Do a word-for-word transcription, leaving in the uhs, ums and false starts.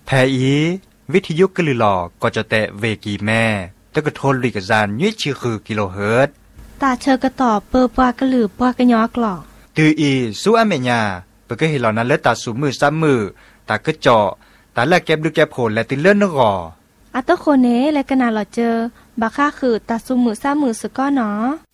แทอีวิทยุกลือหลอก็จะแตะเวกีแม่แต่ก็โทนลิกจานยี่ชื่อคือกิโลเฮิรตซ์ตาเชอกระต่อเปอปวากระหลือปวากระยอกหลอกตืออีสู้อเมญาเปก็เห็นเหล่านั้นเลือดตาสูมือซ้ำมือตากระเจาะตาแลกแก็บดูแก็บโผล่และติเลื่อนนกออัตโคเนและกนาหลอเจอบักค่าคือตาสูมือซ้ำมือสก้อหนอ